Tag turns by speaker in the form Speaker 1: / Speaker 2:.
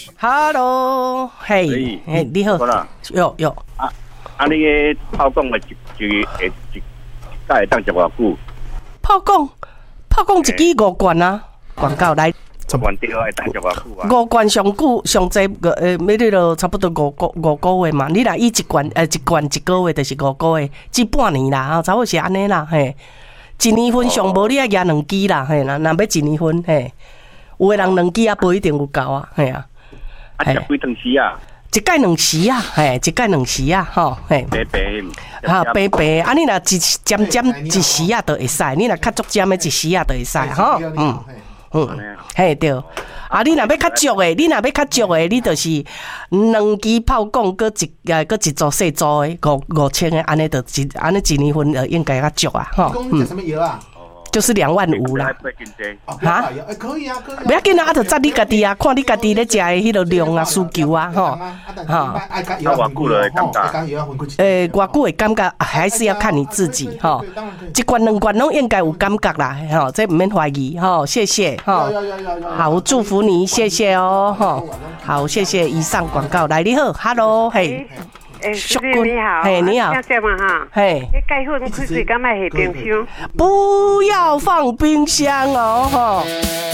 Speaker 1: Hello， 嘿，你好，有。
Speaker 2: 你个炮讲的一会当食偌久？
Speaker 1: 炮讲一支5罐啊，广告来。
Speaker 2: 5罐对会当食偌久啊
Speaker 1: ？5罐上久上济每日就差不多5个月嘛。你若以一罐1个月就是5个月，至半年啦，差不多是安尼啦，嘿。1年份上无你要举2支啦，嘿，若要1年份，嘿，有的人2支啊，不一定有够啊，嘿啊。
Speaker 2: 食几顿时啊？
Speaker 1: 一盖2时啊，嘿，一盖2时啊，吼，嘿。白，啊，你若尖1时啊，就会使；你若较足尖的1时啊，就会使，吼，嘿对。啊，你若要较足的，你就是2支炮管，搁一组细组的5000的，安尼1年份就应该较足啊，吼。
Speaker 3: 你食什么药啊？
Speaker 1: 就是25000啦。
Speaker 3: 哈？可以啊。
Speaker 1: 不要紧啊，就照你家己啊，看你家己咧食的迄个量啊、需求啊，吼。
Speaker 2: 偌久了感觉？
Speaker 1: 偌久的感觉还是要看你自己吼。1罐2罐拢应该有感觉啦，吼，这唔免怀疑吼，谢谢吼。好，祝福你，谢谢哦，吼。好，谢谢。以上广告来，你好 ，Hello， 嘿。
Speaker 4: 师弟你好，
Speaker 1: 嘿，你好，
Speaker 4: 听见吗哈？嘿，你盖粉开水敢卖下冰箱？
Speaker 1: 不要放冰箱哦，吼。